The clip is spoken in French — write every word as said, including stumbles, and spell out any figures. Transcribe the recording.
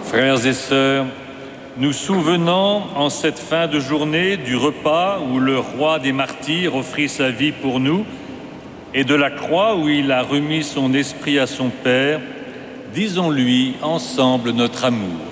Frères et sœurs, nous souvenons en cette fin de journée du repas où le roi des martyrs offrit sa vie pour nous et de la croix où il a remis son esprit à son Père. Disons-lui ensemble notre amour.